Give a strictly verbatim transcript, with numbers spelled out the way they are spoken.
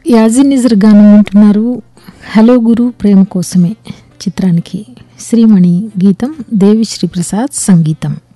యాజినిజర్ గానం వింటున్నారు. హలో గురు ప్రేమ కోసమే చిత్రానికి శ్రీమణి గీతం, దేవిశ్రీ ప్రసాద్ సంగీతం.